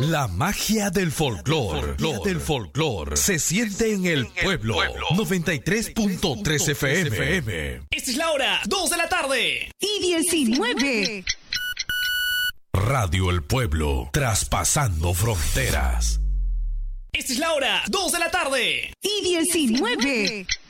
La magia del folclor se siente en el pueblo. 93.3 FM. Esta es la hora, 2 de la tarde. Y 19. Radio El Pueblo, traspasando fronteras. Esta es la hora, 2 de la tarde. Y 19.